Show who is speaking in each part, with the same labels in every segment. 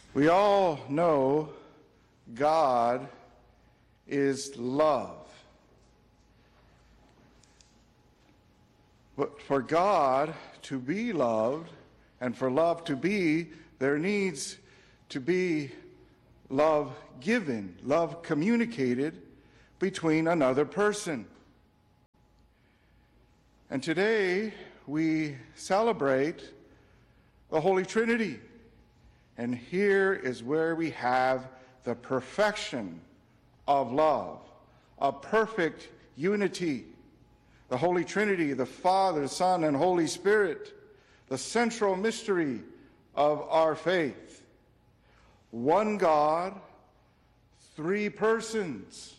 Speaker 1: We all know God is love. But for God to be loved and for love to be, there needs to be love given, love communicated between another person. And today we celebrate the Holy Trinity. And here is where we have the perfection of love, a perfect unity. The Holy Trinity, the Father, Son, and Holy Spirit, the central mystery of our faith. One God, three persons,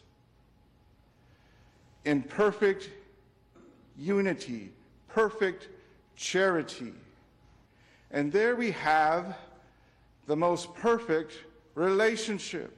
Speaker 1: in perfect unity, perfect charity. And there we have the most perfect relationship.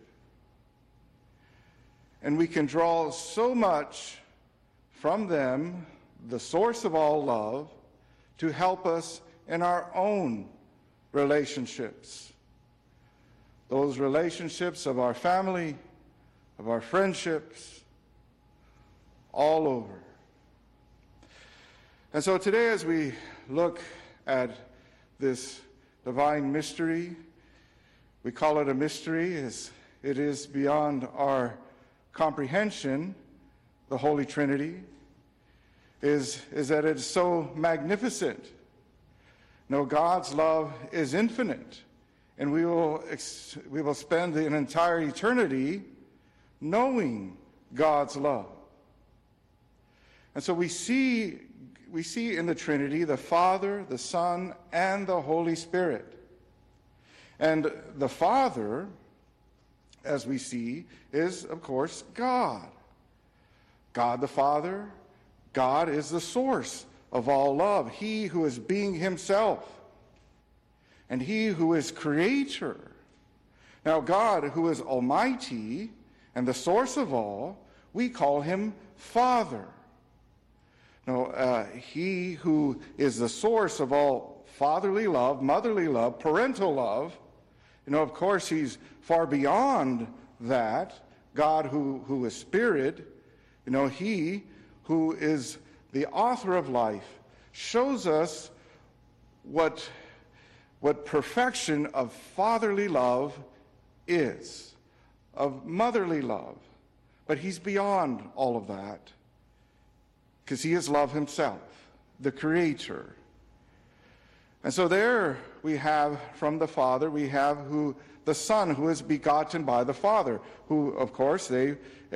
Speaker 1: And we can draw so much from them, the source of all love, to help us in our own relationships. Those relationships of our family, of our friendships, all over. And so today, as we look at this divine mystery, we call it a mystery as it is beyond our comprehension. The Holy Trinity is that it's so magnificent. No, God's love is infinite, and we will spend an entire eternity knowing God's love. And so we see in the Trinity the Father, the Son, and the Holy Spirit. And the Father, as we see, is, of course, God. God the Father, God is the source of all love, He who is being Himself, and He who is Creator. Now, God, who is Almighty and the source of all, we call Him Father. Now, He who is the source of all fatherly love, motherly love, parental love, of course, He's far beyond that. God who is Spirit, He who is the author of life, shows us what perfection of fatherly love is, of motherly love. But He's beyond all of that, because He is love Himself, the Creator. And so there we have from the Father, we have the Son who is begotten by the Father, who, of course, they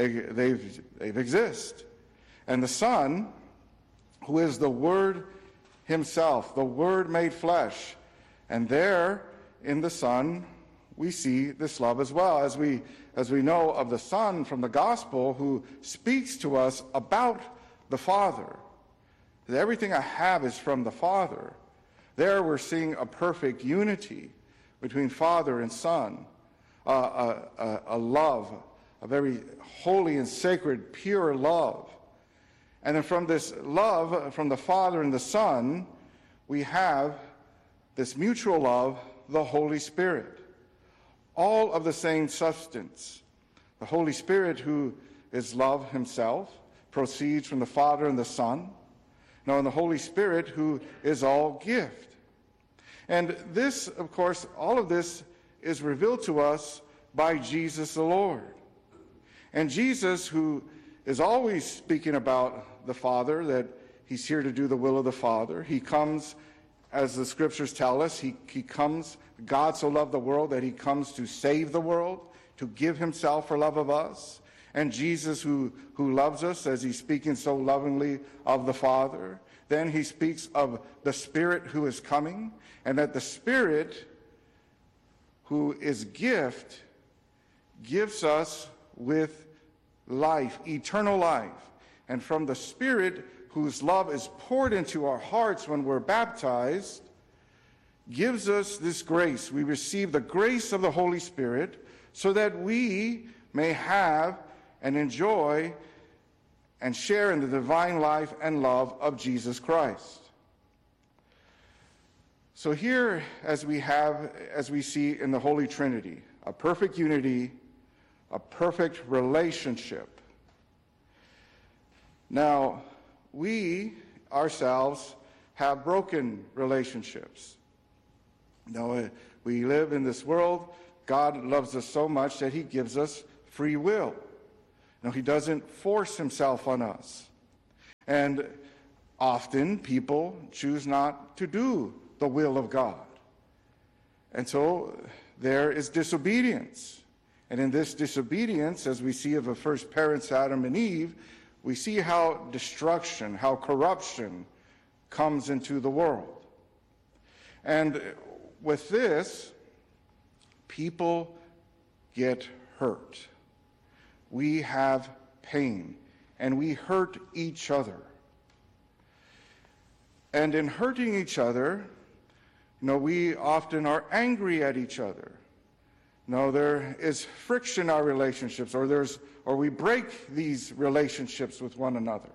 Speaker 1: exist. And the Son, who is the Word Himself, the Word made flesh. And there in the Son, we see this love as well, as we know of the Son from the Gospel, who speaks to us about the Father. Everything I have is from the Father. There we're seeing a perfect unity between Father and Son, a love, a very holy and sacred, pure love. And then from this love, from the Father and the Son, we have this mutual love, the Holy Spirit. All of the same substance. The Holy Spirit, who is love Himself, proceeds from the Father and the Son. Now, in the Holy Spirit, who is all gift. And this, of course, all of this is revealed to us by Jesus the Lord. And Jesus, who is always speaking about the Father, that He's here to do the will of the Father. He comes, as the Scriptures tell us, He comes, God so loved the world that He comes to save the world, to give Himself for love of us. And Jesus, who loves us, as He's speaking so lovingly of the Father, then He speaks of the Spirit who is coming, and that the Spirit, who is gift, gives us with life, eternal life. And from the Spirit, whose love is poured into our hearts when we're baptized, gives us this grace. We receive the grace of the Holy Spirit so that we may have and enjoy and share in the divine life and love of Jesus Christ. So here, as we see in the Holy Trinity, a perfect unity, a perfect relationship. Now, we ourselves have broken relationships. Now, we live in this world. God loves us so much that he gives us free will. Now, he doesn't force himself on us. And often people choose not to do the will of God. And so there is disobedience. And in this disobedience, as we see of the first parents, Adam and Eve, we see how destruction, how corruption comes into the world. And with this, people get hurt. We have pain, and we hurt each other. And in hurting each other, we often are angry at each other. There is friction in our relationships, or we break these relationships with one another.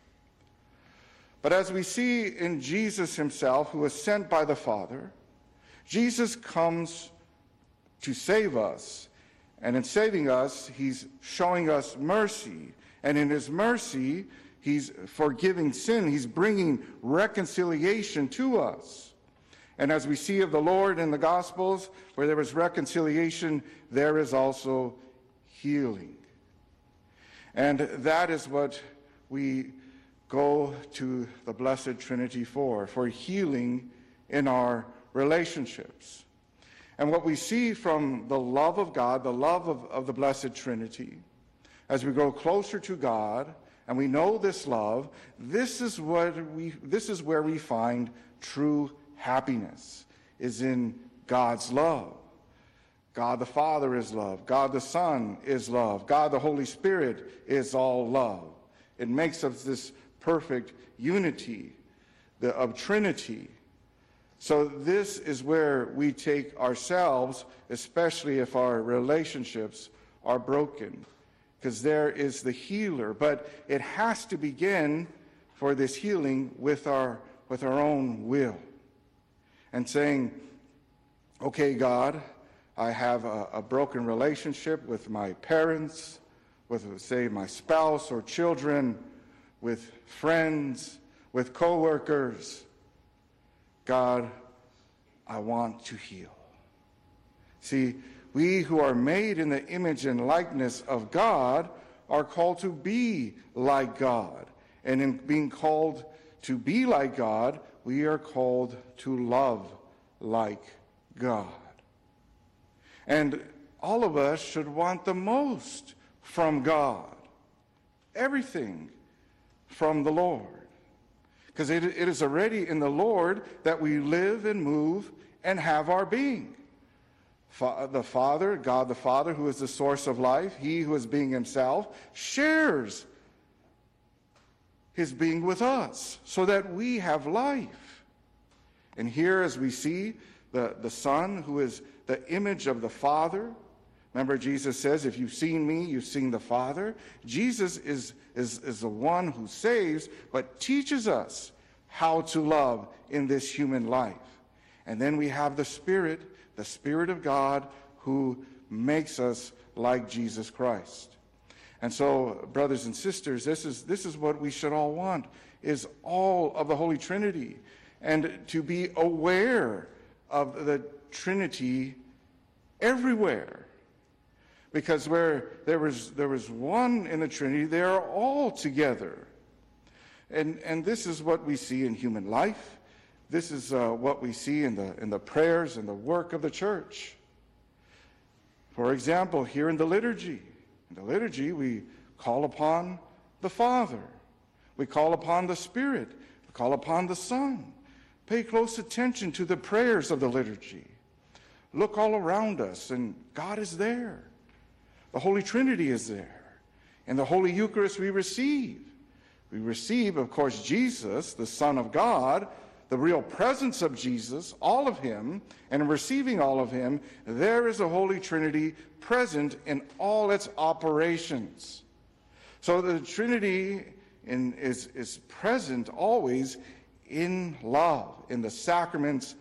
Speaker 1: But as we see in Jesus himself, who was sent by the Father, Jesus comes to save us. And in saving us, he's showing us mercy. And in his mercy, he's forgiving sin. He's bringing reconciliation to us. And as we see of the Lord in the Gospels, where there is reconciliation, there is also healing. And that is what we go to the Blessed Trinity for healing in our relationships. And what we see from the love of God, the love of the Blessed Trinity, as we grow closer to God, and we know this love, this is where we find true happiness, is in God's love. God the Father is love. God the Son is love. God the Holy Spirit is all love. It makes us this perfect unity of Trinity. So this is where we take ourselves, especially if our relationships are broken, because there is the healer. But it has to begin for this healing with our own will. And saying, okay, God, I have a broken relationship with my parents, with, say, my spouse or children, with friends, with coworkers. God, I want to heal. See, we who are made in the image and likeness of God are called to be like God. And in being called to be like God, we are called to love like God. And all of us should want the most from God. Everything from the Lord. Because it is already in the Lord that we live and move and have our being. The Father, God the Father, who is the source of life, he who is being himself, shares his being with us so that we have life. And here, as we see the Son, who is the image of the Father. Remember, Jesus says, if you've seen me, you've seen the Father. Jesus is the one who saves, but teaches us how to love in this human life. And then we have the Spirit of God, who makes us like Jesus Christ. And so, brothers and sisters, this is what we should all want, is all of the Holy Trinity, and to be aware of the Trinity everywhere. Because where there was one in the Trinity, they are all together. And this is what we see in human life. This is what we see in the prayers and the work of the church. For example, here in the liturgy. In the liturgy, we call upon the Father. We call upon the Spirit. We call upon the Son. Pay close attention to the prayers of the liturgy. Look all around us, and God is there. The Holy Trinity is there. In the Holy Eucharist we receive. We receive, of course, Jesus, the Son of God, the real presence of Jesus, all of him, and in receiving all of him, there is the Holy Trinity present in all its operations. So the Trinity is present always in love, in the sacraments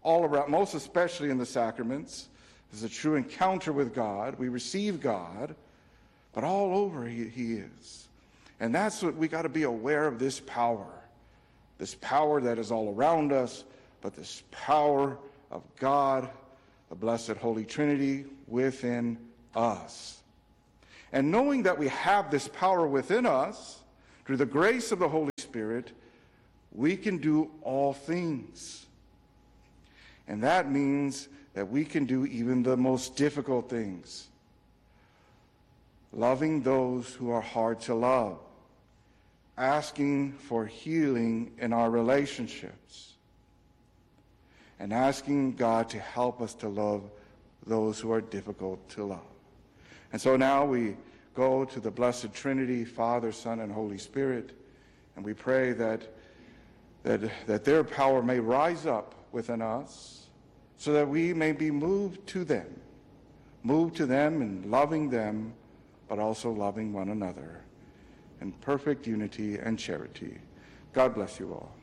Speaker 1: all around, most especially in the sacraments. There's a true encounter with God. We receive God, but all over he is. And that's what we got to be aware of, this power that is all around us, but this power of God, the Blessed Holy Trinity within us. And knowing that we have this power within us, through the grace of the Holy Spirit, we can do all things. And that means that we can do even the most difficult things. Loving those who are hard to love. Asking for healing in our relationships. And asking God to help us to love those who are difficult to love. And so now we go to the Blessed Trinity, Father, Son, and Holy Spirit, and we pray that their power may rise up within us, so that we may be moved to them and loving them, but also loving one another in perfect unity and charity. God bless you all.